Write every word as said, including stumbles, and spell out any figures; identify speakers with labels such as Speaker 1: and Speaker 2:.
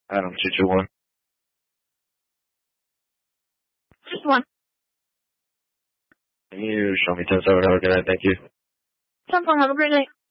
Speaker 1: Adam two two one.
Speaker 2: Just one.
Speaker 1: Can you show me ten seven? Have a good night. Thank you.
Speaker 2: Ten four. Have a great day.